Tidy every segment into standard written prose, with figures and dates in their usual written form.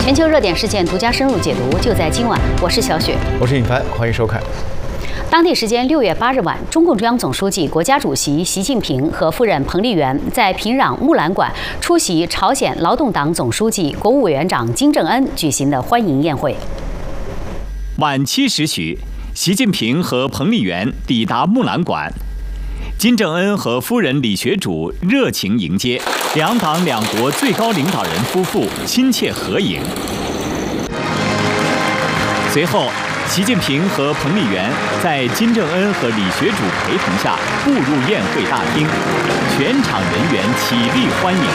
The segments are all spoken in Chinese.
全球热点事件独家深入解读，就在今晚。我是小雪， 我是尹凡，欢迎收看。 当地时间6月8日晚，中共中央总书记、国家主席习近平和夫人彭丽媛在平壤木兰馆出席朝鲜劳动党总书记、国务委员长金正恩举行的欢迎宴会。 晚7时许，习近平和彭丽媛抵达木兰馆，金正恩和夫人李学主热情迎接，两党两国最高领导人夫妇亲切合影。随后，习近平和彭丽媛在金正恩和李学主陪同下步入宴会大厅，全场人员起立欢迎。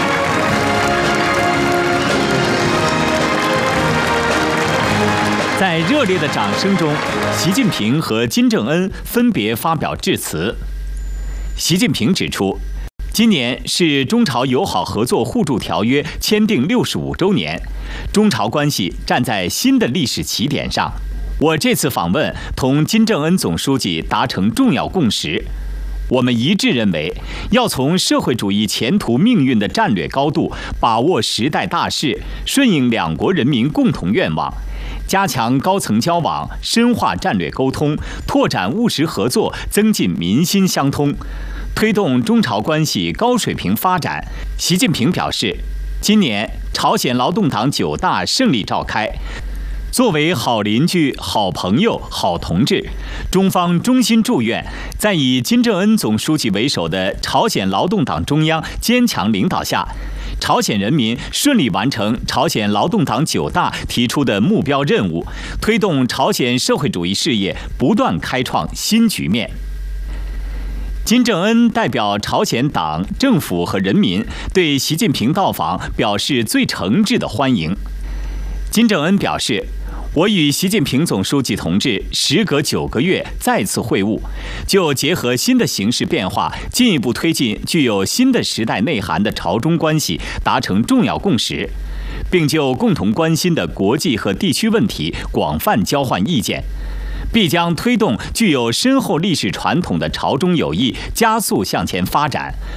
在热烈的掌声中，习近平和金正恩分别发表致辞。习近平指出，今年是中朝友好合作互助条约签订65周年，中朝关系站在新的历史起点上。我这次访问同金正恩总书记达成重要共识，我们一致认为，要从社会主义前途命运的战略高度把握时代大势，顺应两国人民共同愿望，加强高层交往，深化战略沟通，拓展务实合作，增进民心相通，推动中朝关系高水平发展。习近平表示，今年朝鲜劳动党9大胜利召开，作为好邻居、好朋友、好同志，中方衷心祝愿，在以金正恩总书记为首的朝鲜劳动党中央坚强领导下，朝鲜人民顺利完成朝鲜劳动党9大提出的目标任务，推动朝鲜社会主义事业不断开创新局面。金正恩代表朝鲜党、政府和人民对习近平到访表示最诚挚的欢迎。金正恩表示，我与习近平总书记同志时隔9个月再次会晤，就结合新的形势变化，进一步推进具有新的时代内涵的朝中关系达成重要共识，并就共同关心的国际和地区问题广泛交换意见，必将推动具有深厚历史传统的朝中友谊加速向前发展，